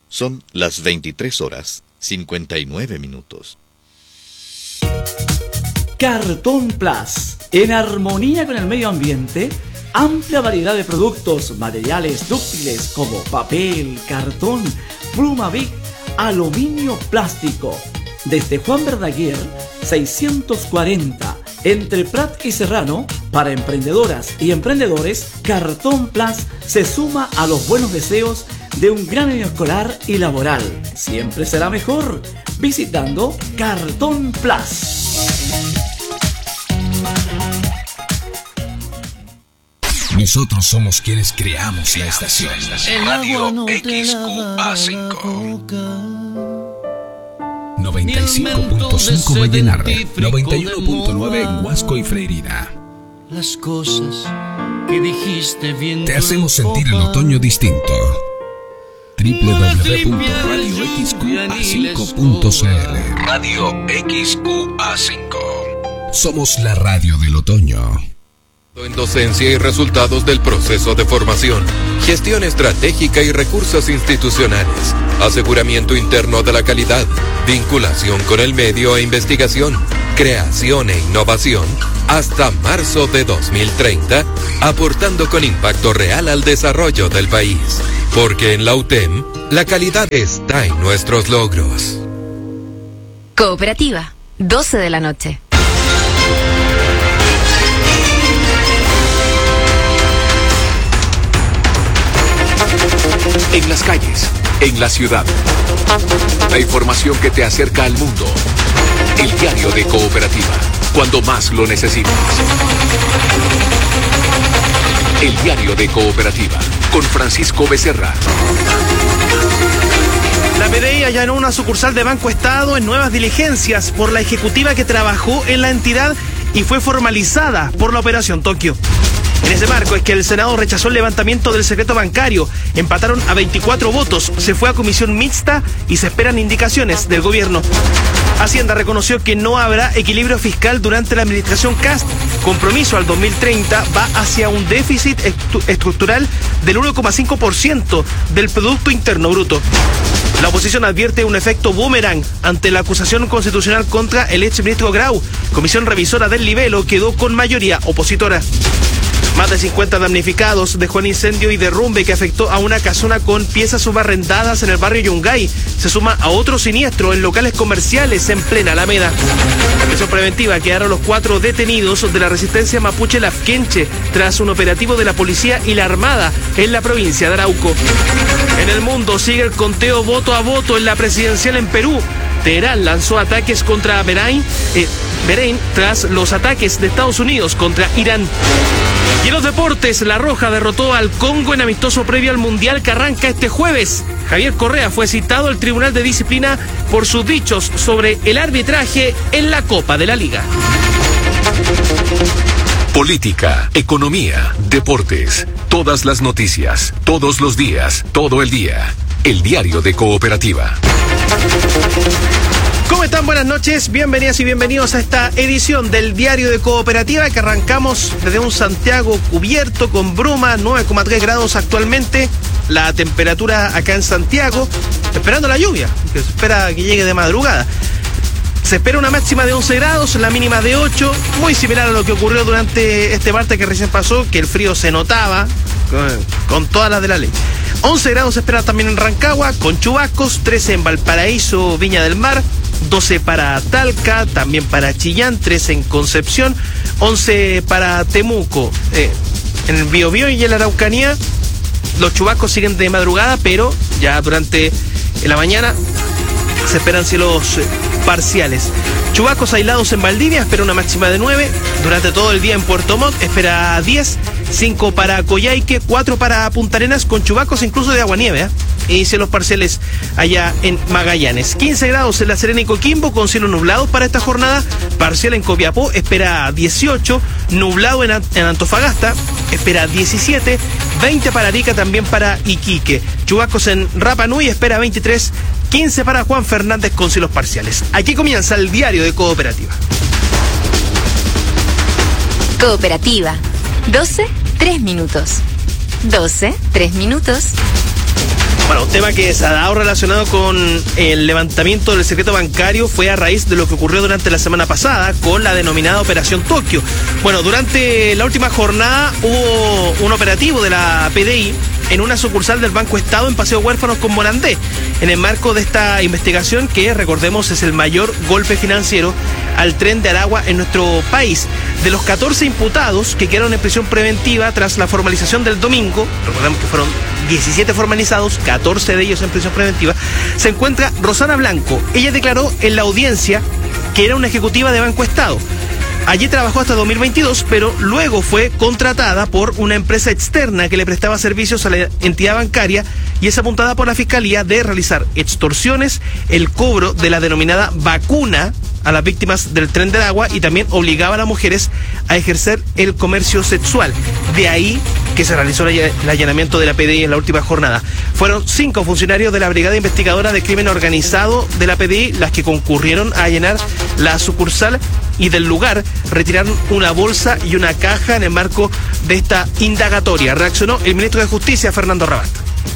Son las 23:59. Cartón Plus, en armonía con el medio ambiente, amplia variedad de productos, materiales dúctiles como papel, cartón, pluma Bic, aluminio, plástico. Desde Juan Verdaguer, 640, entre Prat y Serrano, para emprendedoras y emprendedores, Cartón Plus se suma a los buenos deseos de un gran año escolar y laboral. Siempre será mejor visitando Cartón Plus. Nosotros somos quienes creamos la estación. Radio XQA5. 95.5 Vallenar, 91.9 en Huasco y Freirina. Las cosas que dijiste viendo te hacemos sentir el otoño distinto. www.radioxqa5.cl. Radio XQA5. Somos la radio del otoño. En docencia y resultados del proceso de formación, gestión estratégica y recursos institucionales, aseguramiento interno de la calidad, vinculación con el medio e investigación, creación e innovación, hasta marzo de 2030, aportando con impacto real al desarrollo del país. Porque en la UTEM, la calidad está en nuestros logros. Cooperativa, 12 de la noche. En las calles, en la ciudad. La información que te acerca al mundo. El diario de Cooperativa, cuando más lo necesitas. El diario de Cooperativa, con Francisco Becerra. La PDI allanó una sucursal de Banco Estado en nuevas diligencias por la ejecutiva que trabajó en la entidad y fue formalizada por la Operación Tokio. En ese marco es que el Senado rechazó el levantamiento del secreto bancario. Empataron a 24 votos, se fue a comisión mixta y se esperan indicaciones del gobierno. Hacienda reconoció que no habrá equilibrio fiscal durante la administración Kast. Compromiso al 2030 va hacia un déficit estructural del 1,5% del Producto Interno Bruto. La oposición advierte un efecto boomerang ante la acusación constitucional contra el exministro Grau. Comisión revisora del Libelo quedó con mayoría opositora. Más de 50 damnificados dejó el incendio y derrumbe que afectó a una casona con piezas subarrendadas en el barrio Yungay. Se suma a otro siniestro en locales comerciales en plena Alameda. En prisión preventiva quedaron los 4 detenidos de la resistencia mapuche Lafkenche tras un operativo de la policía y la Armada en la provincia de Arauco. En el mundo sigue el conteo voto a voto en la presidencial en Perú. Teherán lanzó ataques contra Bahrein tras los ataques de Estados Unidos contra Irán. Y en los deportes, La Roja derrotó al Congo en amistoso previo al Mundial que arranca este jueves. Javier Correa fue citado al Tribunal de Disciplina por sus dichos sobre el arbitraje en la Copa de la Liga. Política, economía, deportes, todas las noticias, todos los días, todo el día. El diario de Cooperativa. ¿Cómo están? Buenas noches, bienvenidas y bienvenidos a esta edición del Diario de Cooperativa que arrancamos desde un Santiago cubierto con bruma, 9,3 grados actualmente, la temperatura acá en Santiago, esperando la lluvia, que se espera que llegue de madrugada. Se espera una máxima de 11 grados, la mínima de 8, muy similar a lo que ocurrió durante este martes que recién pasó, que el frío se notaba con todas las de la ley. 11 grados se espera también en Rancagua, con chubascos, 13 en Valparaíso, Viña del Mar, 12 para Talca, también para Chillán, 13 en Concepción, 11 para Temuco. En el Biobío y en la Araucanía, los chubascos siguen de madrugada, pero ya durante la mañana se esperan cielos parciales. Chubascos aislados en Valdivia, espera una máxima de 9. Durante todo el día en Puerto Montt, espera 10. 5 para Coyhaique, 4 para Punta Arenas, con chubascos incluso de aguanieve, y cielos parciales allá en Magallanes. 15 grados en La Serena y Coquimbo, con cielos nublados para esta jornada. Parcial en Copiapó, espera 18. Nublado en Antofagasta, espera 17. 20 para Arica, también para Iquique. Chubascos en Rapa Nui, espera 23. 15 para Juan Fernández, con cielos parciales. Aquí comienza el Diario de Cooperativa. Cooperativa, 12, 3 minutos. 12, 3 minutos. Bueno, un tema que se ha dado relacionado con el levantamiento del secreto bancario fue a raíz de lo que ocurrió durante la semana pasada con la denominada Operación Tokio. Bueno, durante la última jornada hubo un operativo de la PDI en una sucursal del Banco Estado en Paseo Huérfanos con Morandé, en el marco de esta investigación que, recordemos, es el mayor golpe financiero al tren de Aragua en nuestro país. De los 14 imputados que quedaron en prisión preventiva tras la formalización del domingo, recordemos que fueron 17 formalizados, 14 de ellos en prisión preventiva, se encuentra Rosana Blanco. Ella declaró en la audiencia que era una ejecutiva de Banco Estado. Allí trabajó hasta 2022, pero luego fue contratada por una empresa externa que le prestaba servicios a la entidad bancaria y es apuntada por la Fiscalía de realizar extorsiones, el cobro de la denominada vacuna a las víctimas del tren del agua y también obligaba a las mujeres a ejercer el comercio sexual. De ahí que se realizó el allanamiento de la PDI en la última jornada. Fueron 5 funcionarios de la Brigada Investigadora de Crimen Organizado de la PDI las que concurrieron a allanar la sucursal y del lugar retiraron una bolsa y una caja en el marco de esta indagatoria. Reaccionó el ministro de Justicia, Fernando Rabat.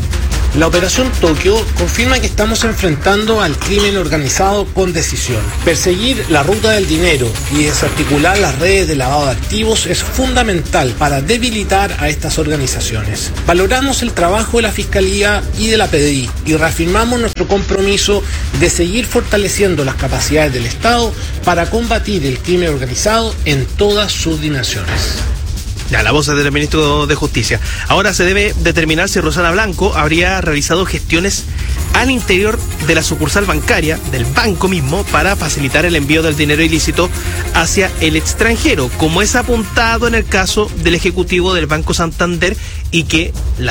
La Operación Tokio confirma que estamos enfrentando al crimen organizado con decisión. Perseguir la ruta del dinero y desarticular las redes de lavado de activos es fundamental para debilitar a estas organizaciones. Valoramos el trabajo de la Fiscalía y de la PDI y reafirmamos nuestro compromiso de seguir fortaleciendo las capacidades del Estado para combatir el crimen organizado en todas sus dimensiones. Ya, la voz es del ministro de Justicia. Ahora se debe determinar si Rosana Blanco habría realizado gestiones al interior de la sucursal bancaria del banco mismo para facilitar el envío del dinero ilícito hacia el extranjero, como es apuntado en el caso del ejecutivo del Banco Santander y que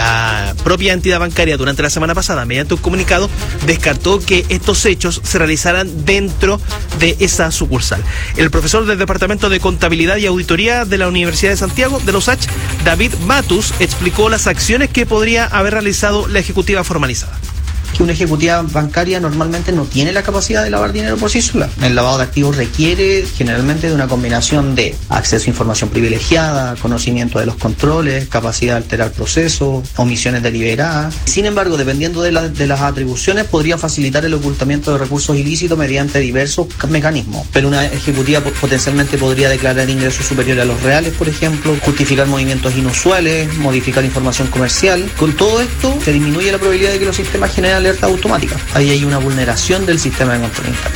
la propia entidad bancaria durante la semana pasada, mediante un comunicado, descartó que estos hechos se realizaran dentro de esa sucursal. El profesor del Departamento de Contabilidad y Auditoría de la Universidad de Santiago, de los USACH, David Matus, explicó las acciones que podría haber realizado la ejecutiva formalizada. Que una ejecutiva bancaria normalmente no tiene la capacidad de lavar dinero por sí sola. El lavado de activos requiere generalmente de una combinación de acceso a información privilegiada, conocimiento de los controles, capacidad de alterar procesos, omisiones deliberadas. Sin embargo, dependiendo de las atribuciones, podría facilitar el ocultamiento de recursos ilícitos mediante diversos mecanismos. Pero una ejecutiva potencialmente podría declarar ingresos superiores a los reales, por ejemplo, justificar movimientos inusuales, modificar información comercial. Con todo esto, se disminuye la probabilidad de que los sistemas generen alerta automática. Ahí hay una vulneración del sistema de control interno.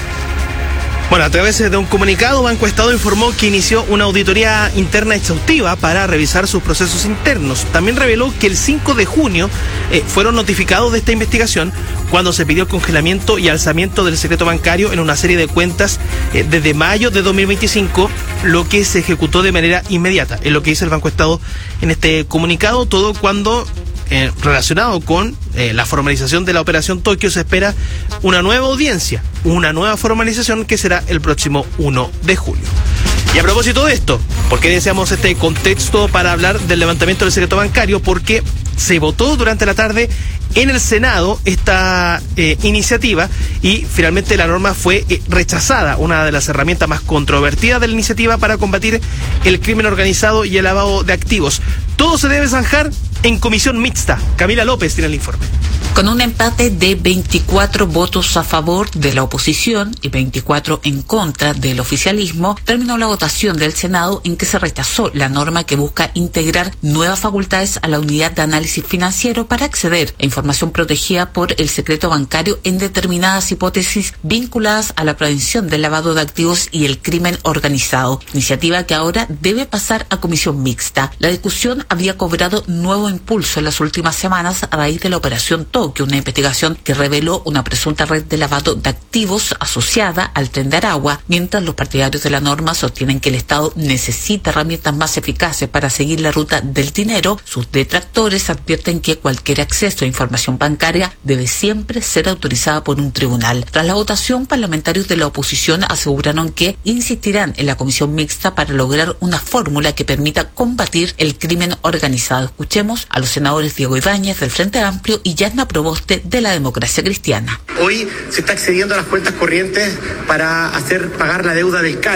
Bueno, a través de un comunicado, Banco Estado informó que inició una auditoría interna exhaustiva para revisar sus procesos internos. También reveló que el 5 de junio fueron notificados de esta investigación cuando se pidió el congelamiento y alzamiento del secreto bancario en una serie de cuentas desde mayo de 2025, lo que se ejecutó de manera inmediata. Es lo que dice el Banco Estado en este comunicado, todo cuando relacionado con la formalización de la Operación Tokio se espera una nueva audiencia, una nueva formalización que será el próximo 1 de julio. Y a propósito de esto, ¿por qué deseamos este contexto para hablar del levantamiento del secreto bancario? Porque se votó durante la tarde en el Senado esta iniciativa y finalmente la norma fue rechazada, una de las herramientas más controvertidas de la iniciativa para combatir el crimen organizado y el lavado de activos. Todo se debe zanjar en comisión mixta. Camila López tiene el informe. Con un empate de 24 votos a favor de la oposición y 24 en contra del oficialismo, terminó la votación del Senado en que se rechazó la norma que busca integrar nuevas facultades a la unidad de análisis financiero para acceder a información protegida por el secreto bancario en determinadas hipótesis vinculadas a la prevención del lavado de activos y el crimen organizado, iniciativa que ahora debe pasar a comisión mixta. La discusión había cobrado nuevo impulso en las últimas semanas a raíz de la Operación Tokio, una investigación que reveló una presunta red de lavado de activos asociada al tren de Aragua, mientras los partidarios de la norma sostienen que el Estado necesita herramientas más eficaces para seguir la ruta del dinero. Sus detractores advierten que cualquier acceso a información bancaria debe siempre ser autorizada por un tribunal. Tras la votación, parlamentarios de la oposición aseguraron que insistirán en la comisión mixta para lograr una fórmula que permita combatir el crimen organizado. Escuchemos a los senadores Diego Ibáñez del Frente Amplio y Yasna Proboste de la Democracia Cristiana. Hoy se está accediendo a las cuentas corrientes para hacer pagar la deuda del CAE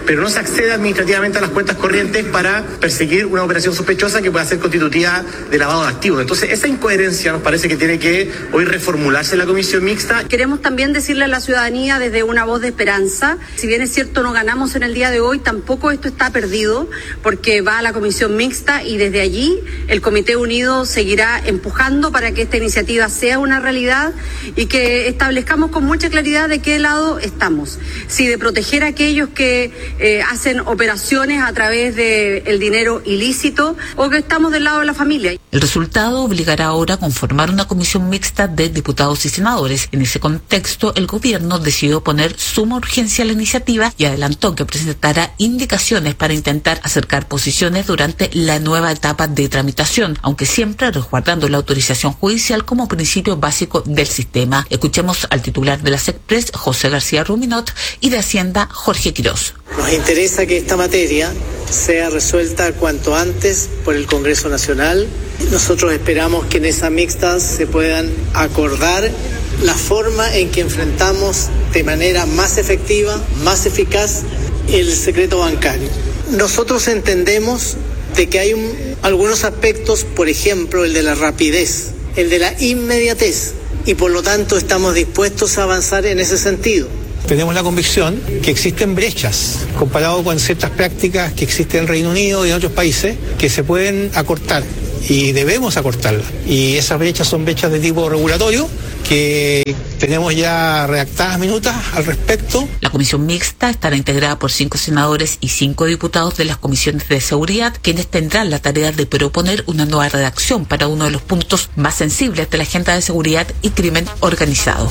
pero no se accede administrativamente a las cuentas corrientes para perseguir una operación sospechosa que pueda ser constitutiva de lavado de activos. Entonces, esa incoherencia nos parece que tiene que hoy reformularse la comisión mixta. Queremos también decirle a la ciudadanía desde una voz de esperanza, si bien es cierto no ganamos en el día de hoy, tampoco esto está perdido, porque va a la comisión mixta y desde allí el Comité Unido seguirá empujando para que esta iniciativa sea una realidad y que establezcamos con mucha claridad de qué lado estamos. Si de proteger a aquellos que hacen operaciones a través del dinero ilícito o que estamos del lado de la familia. El resultado obligará ahora a conformar una comisión mixta de diputados y senadores. En ese contexto, el gobierno decidió poner suma urgencia a la iniciativa y adelantó que presentará indicaciones para intentar acercar posiciones durante la nueva etapa de tramitación, aunque siempre resguardando la autorización judicial como principio básico del sistema. Escuchemos al titular de la SECPRES, José García Ruminot, y de Hacienda, Jorge Quirós. Nos interesa que esta materia sea resuelta cuanto antes por el Congreso Nacional. Nosotros esperamos que en esa mixta se puedan acordar la forma en que enfrentamos de manera más efectiva, más eficaz el secreto bancario. Nosotros entendemos de que hay algunos aspectos, por ejemplo, el de la rapidez, el de la inmediatez, y por lo tanto estamos dispuestos a avanzar en ese sentido. Tenemos la convicción que existen brechas, comparado con ciertas prácticas que existen en Reino Unido y en otros países, que se pueden acortar y debemos acortarlas. Y esas brechas son brechas de tipo regulatorio, que tenemos ya redactadas minutas al respecto. La comisión mixta estará integrada por 5 senadores y 5 diputados de las comisiones de seguridad, quienes tendrán la tarea de proponer una nueva redacción para uno de los puntos más sensibles de la agenda de seguridad y crimen organizado.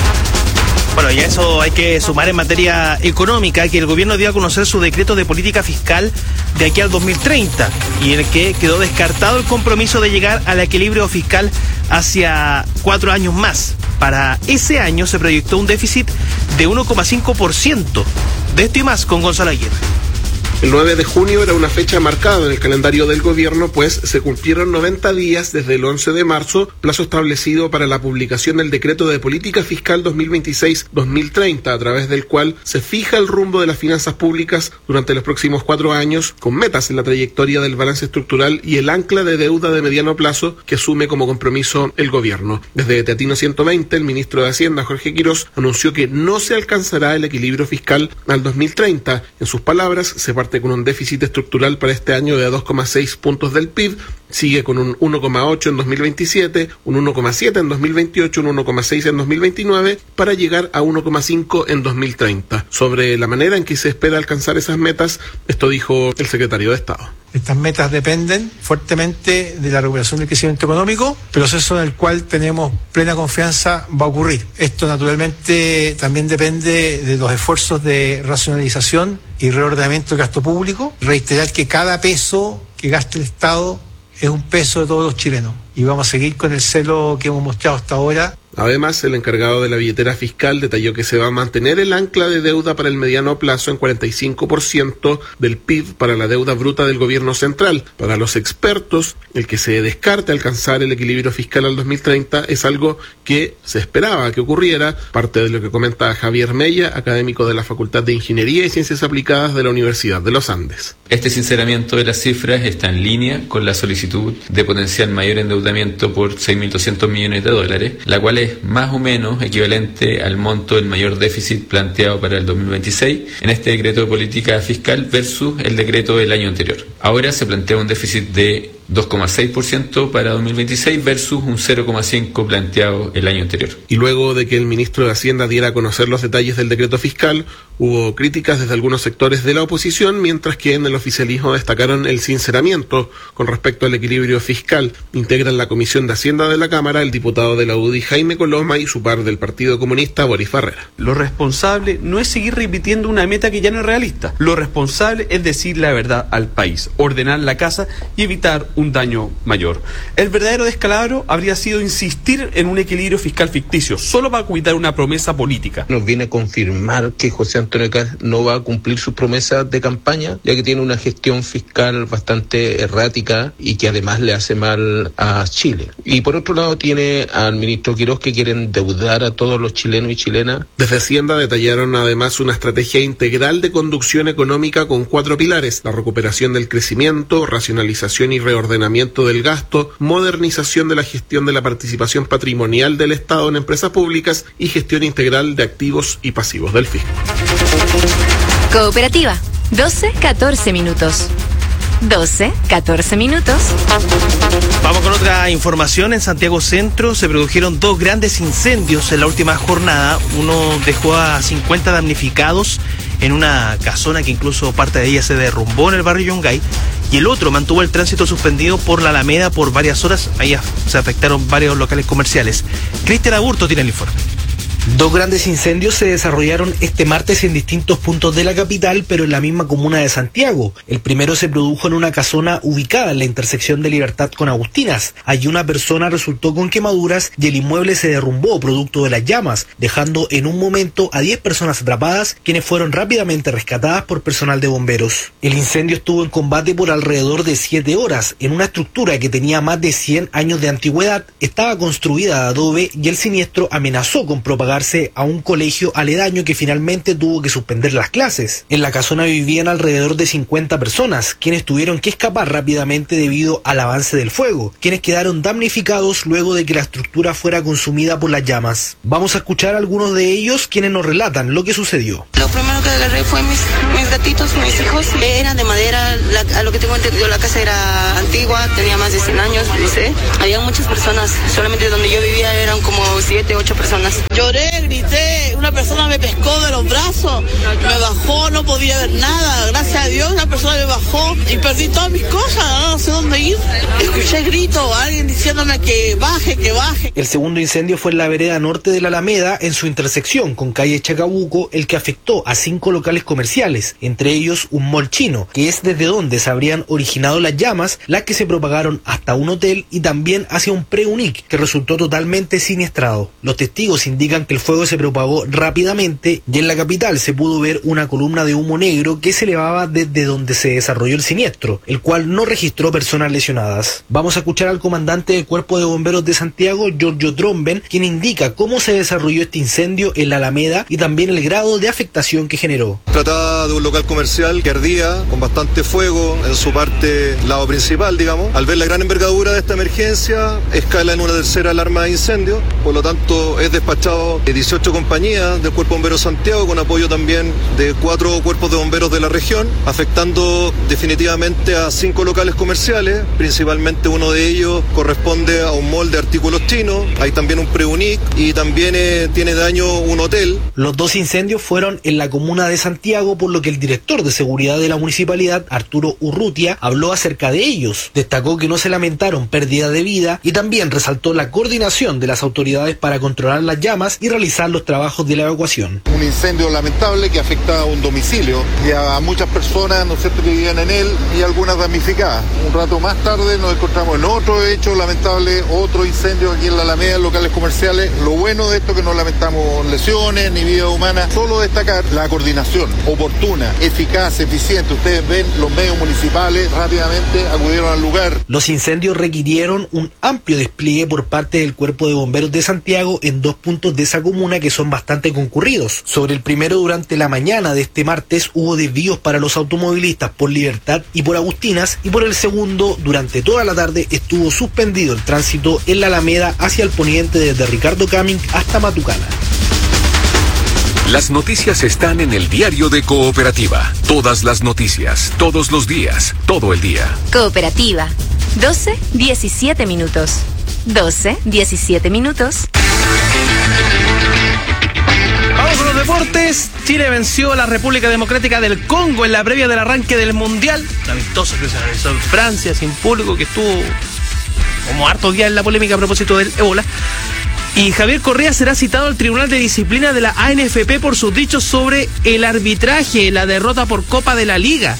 Bueno, y a eso hay que sumar en materia económica que el gobierno dio a conocer su decreto de política fiscal de aquí al 2030 y en el que quedó descartado el compromiso de llegar al equilibrio fiscal hacia 4 años más. Para ese año se proyectó un déficit de 1,5%. De esto y más con Gonzalo Aguirre. El 9 de junio era una fecha marcada en el calendario del gobierno, pues se cumplieron 90 días desde el 11 de marzo, plazo establecido para la publicación del decreto de política fiscal 2026-2030, a través del cual se fija el rumbo de las finanzas públicas durante los próximos 4 años, con metas en la trayectoria del balance estructural y el ancla de deuda de mediano plazo que asume como compromiso el gobierno. Desde Teatino 120, el ministro de Hacienda, Jorge Quirós, anunció que no se alcanzará el equilibrio fiscal al 2030. En sus palabras, se parte con un déficit estructural para este año de 2,6 puntos del PIB, sigue con un 1,8 en 2027, un 1,7 en 2028, un 1,6 en 2029, para llegar a 1,5 en 2030. Sobre la manera en que se espera alcanzar esas metas, esto dijo el secretario de Estado. Estas metas dependen fuertemente de la recuperación del crecimiento económico, proceso en el cual tenemos plena confianza va a ocurrir. Esto naturalmente también depende de los esfuerzos de racionalización y reordenamiento del gasto público. Reiterar que cada peso que gaste el Estado es un peso de todos los chilenos y vamos a seguir con el celo que hemos mostrado hasta ahora. Además, el encargado de la billetera fiscal detalló que se va a mantener el ancla de deuda para el mediano plazo en 45% del PIB para la deuda bruta del gobierno central. Para los expertos, el que se descarte alcanzar el equilibrio fiscal al 2030 es algo que se esperaba que ocurriera, parte de lo que comenta Javier Mella, académico de la Facultad de Ingeniería y Ciencias Aplicadas de la Universidad de los Andes. Este sinceramiento de las cifras está en línea con la solicitud de potencial mayor endeudamiento por 6.200 millones de dólares, la cual es más o menos equivalente al monto del mayor déficit planteado para el 2026 en este decreto de política fiscal versus el decreto del año anterior. Ahora se plantea un déficit de 2,6% para 2026 versus un 0,5% planteado el año anterior. Y luego de que el ministro de Hacienda diera a conocer los detalles del decreto fiscal, hubo críticas desde algunos sectores de la oposición, mientras que en el oficialismo destacaron el sinceramiento con respecto al equilibrio fiscal. Integran la Comisión de Hacienda de la Cámara el diputado de la UDI Jaime Coloma y su par del Partido Comunista Boris Farrera. Lo responsable no es seguir repitiendo una meta que ya no es realista. Lo responsable es decir la verdad al país, ordenar la casa y evitar un daño mayor. El verdadero descalabro habría sido insistir en un equilibrio fiscal ficticio, solo para cuidar una promesa política. Nos viene a confirmar que José Antonio Kast no va a cumplir sus promesas de campaña, ya que tiene una gestión fiscal bastante errática y que además le hace mal a Chile. Y por otro lado tiene al ministro Quirós, que quiere endeudar a todos los chilenos y chilenas. Desde Hacienda detallaron además una estrategia integral de conducción económica con 4 pilares: la recuperación del crecimiento, racionalización y reordenamiento del gasto, modernización de la gestión de la participación patrimonial del Estado en empresas públicas y gestión integral de activos y pasivos del fisco. Cooperativa, 12-14 minutos. 12-14 minutos. Vamos con otra información. En Santiago Centro se produjeron 2 grandes incendios en la última jornada. Uno dejó a 50 damnificados en una casona que incluso parte de ella se derrumbó en el barrio Yungay, y el otro mantuvo el tránsito suspendido por la Alameda por varias horas. Ahí se afectaron varios locales comerciales. Cristian Aburto tiene el informe. 2 grandes incendios se desarrollaron este martes en distintos puntos de la capital, pero en la misma comuna de Santiago. El primero se produjo en una casona ubicada en la intersección de Libertad con Agustinas. Allí una persona resultó con quemaduras y el inmueble se derrumbó producto de las llamas, dejando en un momento a 10 personas atrapadas, quienes fueron rápidamente rescatadas por personal de bomberos. El incendio estuvo en combate por alrededor de 7 horas en una estructura que tenía más de 100 años de antigüedad. Estaba construida de adobe y el siniestro amenazó con propagar a un colegio aledaño, que finalmente tuvo que suspender las clases. En la casona vivían alrededor de 50 personas, quienes tuvieron que escapar rápidamente debido al avance del fuego, quienes quedaron damnificados luego de que la estructura fuera consumida por las llamas. Vamos a escuchar a algunos de ellos, quienes nos relatan lo que sucedió. Lo primero que agarré fue mis gatitos, mis hijos. Eran de madera, a lo que tengo entendido la casa era antigua, tenía más de 100 años, no sé. Había muchas personas, solamente donde yo vivía eran como 7, 8 personas. Lloré, grité, una persona me pescó de los brazos, me bajó, no podía ver nada, gracias a Dios una persona me bajó y perdí todas mis cosas, no sé dónde ir. Escuché gritos, alguien diciéndome que baje, que baje. El segundo incendio fue en la vereda norte de la Alameda, en su intersección con calle Chacabuco, el que afectó a 5 locales comerciales, entre ellos un mall chino, que es desde donde se habrían originado las llamas, las que se propagaron hasta un hotel y también hacia un pre-UNIC, que resultó totalmente siniestrado. Los testigos indican que el fuego se propagó rápidamente y en la capital se pudo ver una columna de humo negro que se elevaba desde donde se desarrolló el siniestro, el cual no registró personas lesionadas. Vamos a escuchar al comandante del Cuerpo de Bomberos de Santiago, Giorgio Tromben, quien indica cómo se desarrolló este incendio en la Alameda y también el grado de afectación que generó. Trataba de un local comercial que ardía con bastante fuego en su parte lado principal, digamos. Al ver la gran envergadura de esta emergencia, escala en una tercera alarma de incendio, por lo tanto es despachado 18 compañías del Cuerpo de Bomberos Santiago, con apoyo también de 4 cuerpos de bomberos de la región, afectando definitivamente a 5 locales comerciales. Principalmente uno de ellos corresponde a un mall de artículos chinos, hay también un pre-UNIC y también tiene daño un hotel. Los 2 incendios fueron en la comuna de Santiago, por lo que el director de seguridad de la municipalidad, Arturo Urrutia, habló acerca de ellos. Destacó que no se lamentaron pérdida de vida y también resaltó la coordinación de las autoridades para controlar las llamas y realizar los trabajos de la evacuación. Un incendio lamentable que afecta a un domicilio y a muchas personas, ¿no es cierto?, que vivían en él y algunas damnificadas. Un rato más tarde nos encontramos en otro hecho lamentable, otro incendio aquí en la Alameda, en locales comerciales. Lo bueno de esto es que no lamentamos lesiones ni vida humana, solo destacar la coordinación oportuna, eficaz, eficiente. Ustedes ven, los medios municipales rápidamente acudieron al lugar. Los incendios requirieron un amplio despliegue por parte del Cuerpo de Bomberos de Santiago en 2 puntos de esa comuna que son bastante concurridos. Sobre el primero, durante la mañana de este martes hubo desvíos para los automovilistas por Libertad y por Agustinas, y por el segundo, durante toda la tarde estuvo suspendido el tránsito en la Alameda hacia el poniente desde Ricardo Caming hasta Matucana. Las noticias están en el diario de Cooperativa. Todas las noticias, todos los días, todo el día. Cooperativa, 12-17 minutos. 12-17 minutos. Vamos con los deportes. Chile venció a la República Democrática del Congo en la previa del arranque del Mundial. Un amistoso que se realizó en Francia, sin público, que estuvo como harto día en la polémica a propósito del ébola. Y Javier Correa será citado al Tribunal de Disciplina de la ANFP por sus dichos sobre el arbitraje, la derrota por Copa de la Liga.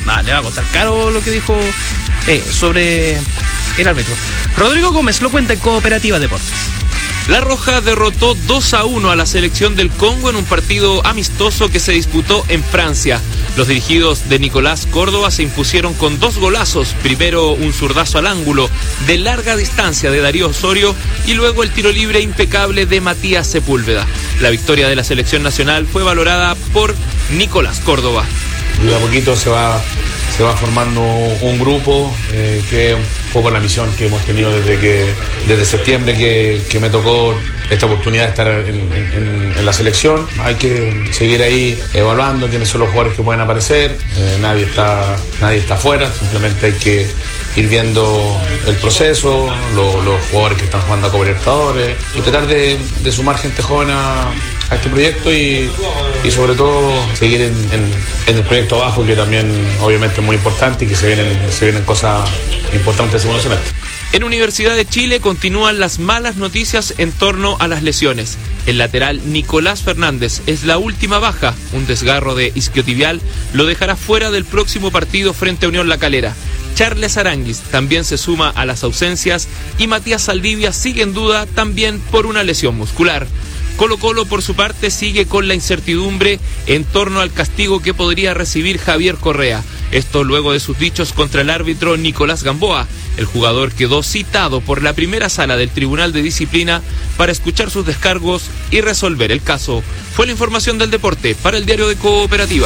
le va a costar caro lo que dijo sobre el árbitro. Rodrigo Gómez lo cuenta en Cooperativa Deportes. La Roja derrotó 2-1 a la selección del Congo en un partido amistoso que se disputó en Francia. Los dirigidos de Nicolás Córdoba se impusieron con 2 golazos, primero un zurdazo al ángulo de larga distancia de Darío Osorio y luego el tiro libre impecable de Matías Sepúlveda. La victoria de la selección nacional fue valorada por Nicolás Córdoba. De a poquito se va formando un grupo que es un poco la misión que hemos tenido desde septiembre que me tocó esta oportunidad de estar en la selección. Hay que seguir ahí evaluando quiénes son los jugadores que pueden aparecer. Nadie está afuera, simplemente hay que ir viendo el proceso, los jugadores que están jugando a Copa Libertadores y tratar de sumar gente joven a este proyecto y sobre todo seguir en el proyecto abajo, que también obviamente es muy importante y que se vienen cosas importantes el segundo semestre. En Universidad de Chile continúan las malas noticias en torno a las lesiones. El lateral Nicolás Fernández es la última baja. Un desgarro de isquiotibial lo dejará fuera del próximo partido frente a Unión La Calera. Charles Aranguis también se suma a las ausencias y Matías Saldivia sigue en duda también por una lesión muscular. Colo-Colo, por su parte, sigue con la incertidumbre en torno al castigo que podría recibir Javier Correa. Esto luego de sus dichos contra el árbitro Nicolás Gamboa. El jugador quedó citado por la primera sala del Tribunal de Disciplina para escuchar sus descargos y resolver el caso. Fue la información del deporte para el Diario de Cooperativa.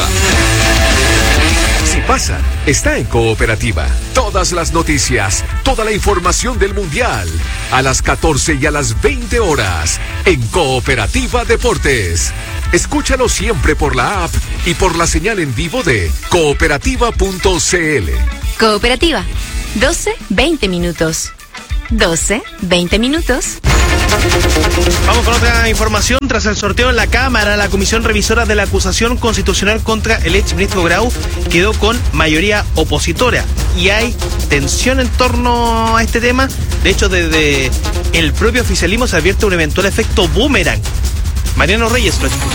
Si pasa, está en Cooperativa. Todas las noticias, toda la información del Mundial. A las 14 y a las 20 horas. En Cooperativa Deportes. Escúchalo siempre por la app y por la señal en vivo de cooperativa.cl. Cooperativa. 12-20 minutos. 12-20 minutos. Vamos con otra información. Tras el sorteo en la Cámara, la Comisión Revisora de la Acusación Constitucional contra el exministro Grau quedó con mayoría opositora. Y hay tensión en torno a este tema. De hecho, desde el propio oficialismo se advierte un eventual efecto boomerang. Mariano Reyes lo explica.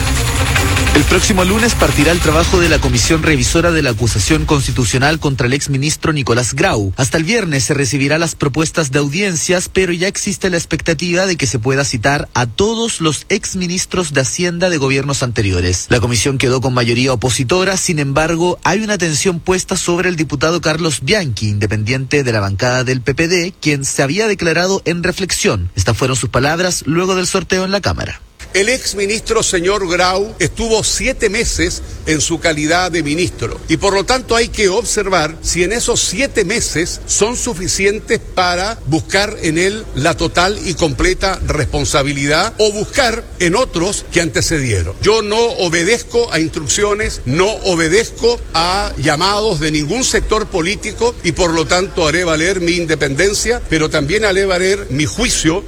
El próximo lunes partirá el trabajo de la Comisión Revisora de la Acusación Constitucional contra el exministro Nicolás Grau. Hasta el viernes se recibirá las propuestas de audiencias, pero ya existe la expectativa de que se pueda citar a todos los exministros de Hacienda de gobiernos anteriores. La comisión quedó con mayoría opositora, sin embargo, hay una atención puesta sobre el diputado Carlos Bianchi, independiente de la bancada del PPD, quien se había declarado en reflexión. Estas fueron sus palabras luego del sorteo en la Cámara. El exministro señor Grau estuvo 7 meses en su calidad de ministro y por lo tanto hay que observar si en esos 7 meses son suficientes para buscar en él la total y completa responsabilidad o buscar en otros que antecedieron. Yo no obedezco a instrucciones, no obedezco a llamados de ningún sector político y por lo tanto haré valer mi independencia, pero también haré valer mi juicio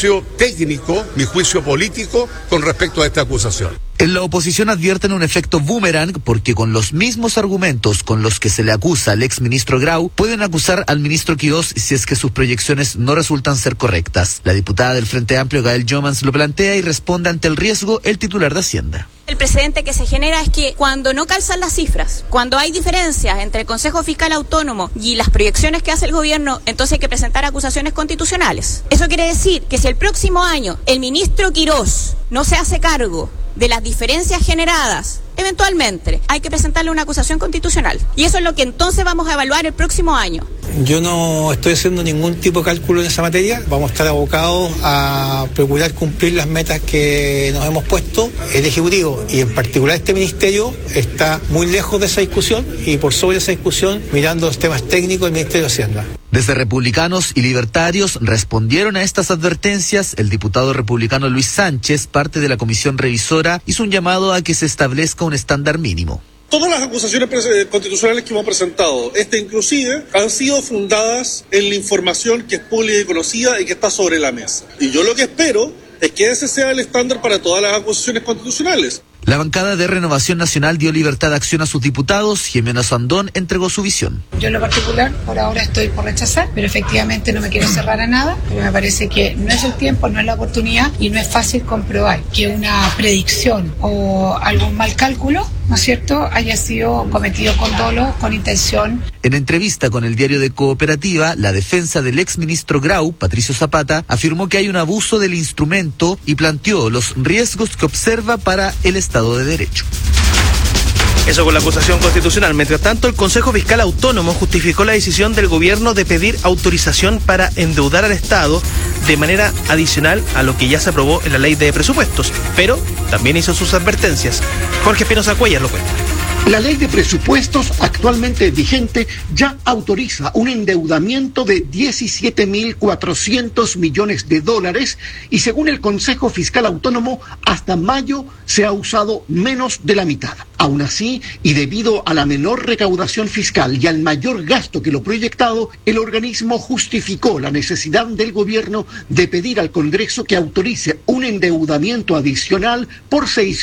técnico, mi juicio político con respecto a esta acusación. En la oposición advierten un efecto boomerang porque con los mismos argumentos con los que se le acusa al exministro Grau, pueden acusar al ministro Quirós si es que sus proyecciones no resultan ser correctas. La diputada del Frente Amplio, Gael Jomans, lo plantea y responde ante el riesgo el titular de Hacienda. El precedente que se genera es que cuando no calzan las cifras, cuando hay diferencias entre el Consejo Fiscal Autónomo y las proyecciones que hace el gobierno, entonces hay que presentar acusaciones constitucionales. Eso quiere decir que si el próximo año el ministro Quirós no se hace cargo de las diferencias generadas, eventualmente hay que presentarle una acusación constitucional. Y eso es lo que entonces vamos a evaluar el próximo año. Yo no estoy haciendo ningún tipo de cálculo en esa materia. Vamos a estar abocados a procurar cumplir las metas que nos hemos puesto. El Ejecutivo y en particular este Ministerio está muy lejos de esa discusión y por sobre esa discusión mirando los temas técnicos del Ministerio de Hacienda. Desde republicanos y libertarios respondieron a estas advertencias. El diputado republicano Luis Sánchez, parte de la comisión revisora, hizo un llamado a que se establezca un estándar mínimo. Todas las acusaciones constitucionales que hemos presentado, inclusive, han sido fundadas en la información que es pública y conocida y que está sobre la mesa. Y yo lo que espero es que ese sea el estándar para todas las acusaciones constitucionales. La bancada de Renovación Nacional dio libertad de acción a sus diputados. Jimena Sandón entregó su visión. Yo en lo particular, por ahora estoy por rechazar, pero efectivamente no me quiero cerrar a nada, pero me parece que no es el tiempo, no es la oportunidad y no es fácil comprobar que una predicción o algún mal cálculo ¿no es cierto?, haya sido cometido con dolo, con intención. En entrevista con el diario de Cooperativa, la defensa del exministro Grau, Patricio Zapata, afirmó que hay un abuso del instrumento y planteó los riesgos que observa para el Estado de Derecho. Eso con la acusación constitucional. Mientras tanto, el Consejo Fiscal Autónomo justificó la decisión del gobierno de pedir autorización para endeudar al Estado de manera adicional a lo que ya se aprobó en la ley de presupuestos, pero también hizo sus advertencias. Jorge Espinosa Cuellar lo cuenta. La ley de presupuestos actualmente vigente ya autoriza un endeudamiento de 17.400 millones de dólares y según el Consejo Fiscal Autónomo, hasta mayo se ha usado menos de la mitad. Aún así, y debido a la menor recaudación fiscal y al mayor gasto que lo proyectado, el organismo justificó la necesidad del gobierno de pedir al Congreso que autorice un endeudamiento adicional por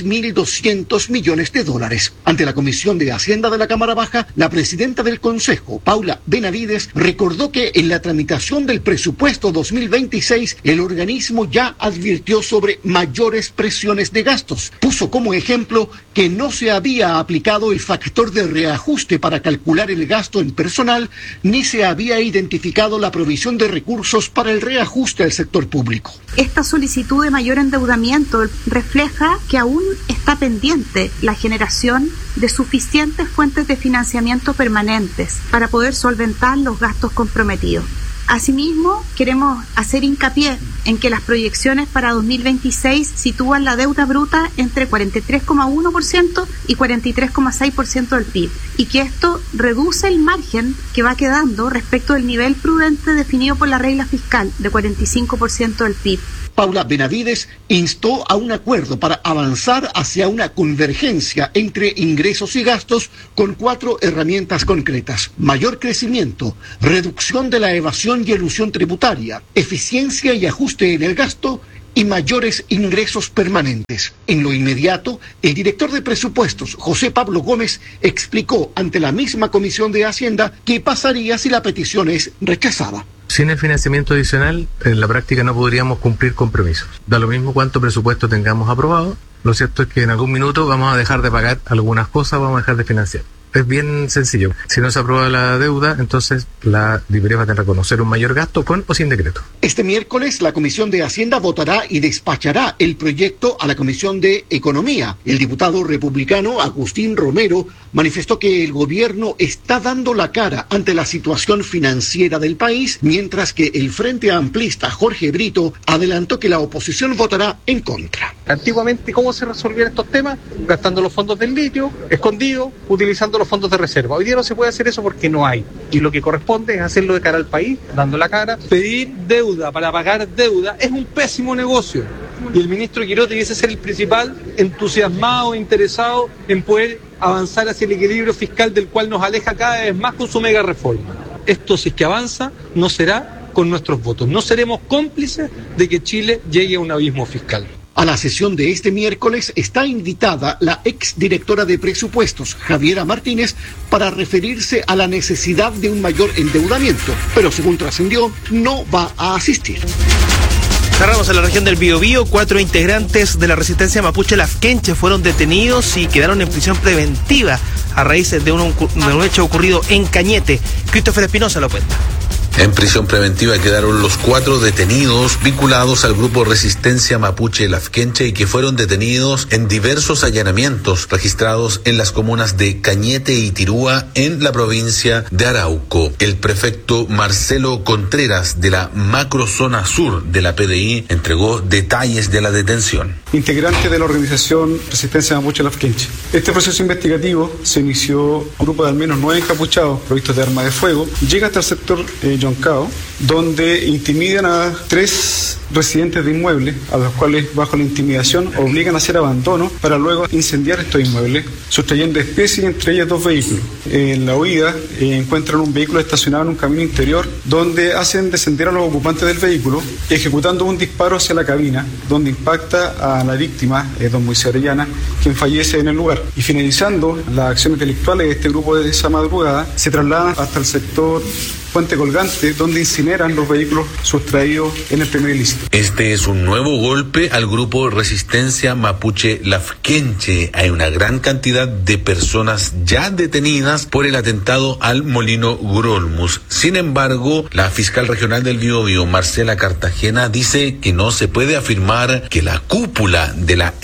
6.200 millones de dólares. Ante la Comisión de Hacienda de la Cámara Baja, la presidenta del Consejo, Paula Benavides, recordó que en la tramitación del presupuesto 2026, el organismo ya advirtió sobre mayores presiones de gastos. Puso como ejemplo que no se había aplicado el factor de reajuste para calcular el gasto en personal, ni se había identificado la provisión de recursos para el reajuste al sector público. Esta solicitud de mayor endeudamiento refleja que aún está pendiente la generación de suficientes fuentes de financiamiento permanentes para poder solventar los gastos comprometidos. Asimismo, queremos hacer hincapié en que las proyecciones para 2026 sitúan la deuda bruta entre 43,1% y 43,6% del PIB y que esto reduce el margen que va quedando respecto del nivel prudente definido por la regla fiscal de 45% del PIB. Paula Benavides instó a un acuerdo para avanzar hacia una convergencia entre ingresos y gastos con 4 herramientas concretas: mayor crecimiento, reducción de la evasión y elusión tributaria, eficiencia y ajuste en el gasto y mayores ingresos permanentes. En lo inmediato, el director de presupuestos, José Pablo Gómez, explicó ante la misma Comisión de Hacienda qué pasaría si la petición es rechazada. Sin el financiamiento adicional, en la práctica no podríamos cumplir compromisos. Da lo mismo cuánto presupuesto tengamos aprobado. Lo cierto es que en algún minuto vamos a dejar de pagar algunas cosas, vamos a dejar de financiar. Es bien sencillo. Si no se aprueba la deuda, entonces la DIPRES va a tener que reconocer un mayor gasto con o sin decreto. Este miércoles la Comisión de Hacienda votará y despachará el proyecto a la Comisión de Economía. El diputado republicano Agustín Romero manifestó que el gobierno está dando la cara ante la situación financiera del país, mientras que el Frente Amplista Jorge Brito adelantó que la oposición votará en contra. Antiguamente, ¿cómo se resolvían estos temas? Gastando los fondos del litio, escondido, utilizando los fondos de reserva. Hoy día no se puede hacer eso porque no hay. Y lo que corresponde es hacerlo de cara al país, dando la cara. Pedir deuda para pagar deuda es un pésimo negocio. Y el ministro Quirós debiese ser el principal entusiasmado, interesado en poder avanzar hacia el equilibrio fiscal del cual nos aleja cada vez más con su mega reforma. Esto, si es que avanza, no será con nuestros votos. No seremos cómplices de que Chile llegue a un abismo fiscal. A la sesión de este miércoles está invitada la exdirectora de presupuestos, Javiera Martínez, para referirse a la necesidad de un mayor endeudamiento, pero según trascendió, no va a asistir. Cerramos en la región del Biobío. 4 integrantes de la resistencia mapuche Lafkenche fueron detenidos y quedaron en prisión preventiva a raíz de un hecho ocurrido en Cañete. Christopher Espinosa lo cuenta. En prisión preventiva quedaron los 4 detenidos vinculados al grupo Resistencia Mapuche Lafkenche y que fueron detenidos en diversos allanamientos registrados en las comunas de Cañete y Tirúa en la provincia de Arauco. El prefecto Marcelo Contreras de la macrozona sur de la PDI entregó detalles de la detención. Integrante de la organización Resistencia Mapuche Lafkenche. Este proceso investigativo se inició un grupo de al menos 9 encapuchados provistos de arma de fuego. Llega hasta el sector Yoncao, donde intimidan a 3 residentes de inmuebles, a los cuales bajo la intimidación obligan a hacer abandono para luego incendiar estos inmuebles, sustrayendo especies, entre ellas 2 vehículos. En la huida encuentran un vehículo estacionado en un camino interior, donde hacen descender a los ocupantes del vehículo, ejecutando un disparo hacia la cabina, donde impacta a la víctima, don Moisés Orellana, quien fallece en el lugar. Y finalizando las acciones delictuales de este grupo de esa madrugada, se trasladan hasta el sector puente colgante donde incineran los vehículos sustraídos en el primer ilícito. Este es un nuevo golpe al grupo Resistencia Mapuche Lafkenche. Hay una gran cantidad de personas ya detenidas por el atentado al Molino Grolmus. Sin embargo, la fiscal regional del Biobío, Marcela Cartagena, dice que no se puede afirmar que la cúpula de la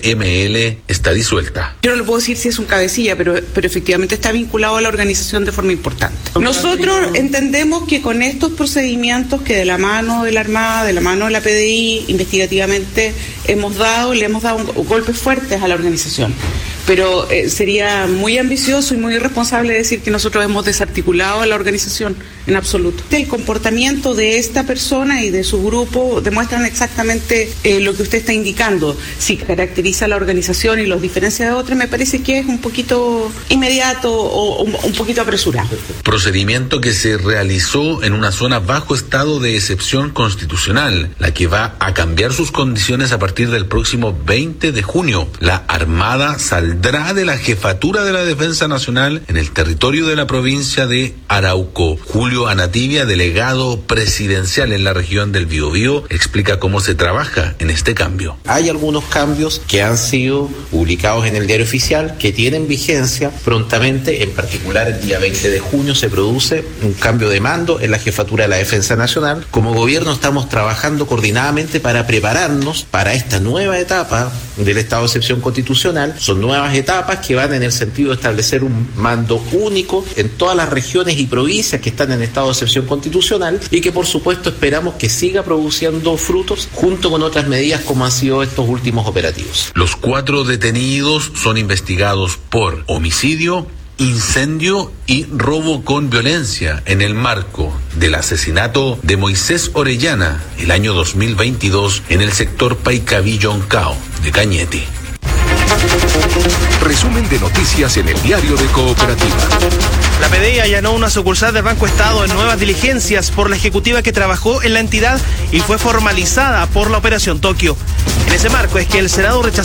RML está disuelta. Yo no le puedo decir si es un cabecilla, pero efectivamente está vinculado a la organización de forma importante. Nosotros entendemos que con estos procedimientos que de la mano de la Armada, de la mano de la PDI, investigativamente le hemos dado golpes fuertes a la organización. Pero sería muy ambicioso y muy irresponsable decir que nosotros hemos desarticulado a la organización en absoluto. El comportamiento de esta persona y de su grupo demuestran exactamente lo que usted está indicando. Si caracteriza a la organización y los diferencia de otras, me parece que es un poquito inmediato o un poquito apresurado. Procedimiento que se realizó en una zona bajo estado de excepción constitucional, la que va a cambiar sus condiciones a partir del próximo 20 de junio. La Armada saldrá de la Jefatura de la Defensa Nacional en el territorio de la provincia de Arauco. Julio Anativia, delegado presidencial en la región del Biobío, explica cómo se trabaja en este cambio. Hay algunos cambios que han sido publicados en el Diario Oficial que tienen vigencia prontamente. En particular, el día 20 de junio se produce un cambio de mando en la Jefatura de la Defensa Nacional. Como gobierno estamos trabajando coordinadamente para prepararnos para esta nueva etapa del estado de excepción constitucional. Son nuevas etapas que van en el sentido de establecer un mando único en todas las regiones y provincias que están en estado de excepción constitucional y que por supuesto esperamos que siga produciendo frutos junto con otras medidas como han sido estos últimos operativos. Los 4 detenidos son investigados por homicidio, incendio y robo con violencia en el marco del asesinato de Moisés Orellana el año 2022 en el sector Paicaví-Yoncao de Cañete. Resumen de noticias en el diario de Cooperativa. La PDI allanó una sucursal del Banco Estado en nuevas diligencias por la ejecutiva que trabajó en la entidad y fue formalizada por la Operación Tokio. En ese marco es que el Senado rechazó